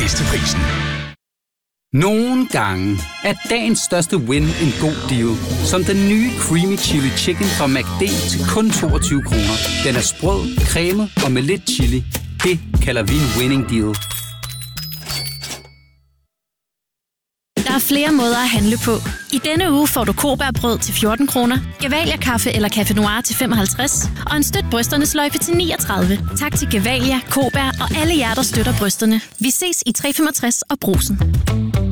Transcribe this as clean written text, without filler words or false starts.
bedste prisen. Nogle gange er dagens største win en god deal. Som den nye Creamy Chili Chicken fra McD til kun 22 kroner. Den er sprød, cremet og med lidt chili. Det kalder vi en winning deal. Der er flere måder at handle på. I denne uge får du Kobærbrød til 14 kroner, Gevalia Kaffe eller Café Noir til 55 og en støt brysternes sløjfe til 39. Tak til Gevalia, Kobær og alle jer, der støtter brysterne. Vi ses i 365 og Brugsen.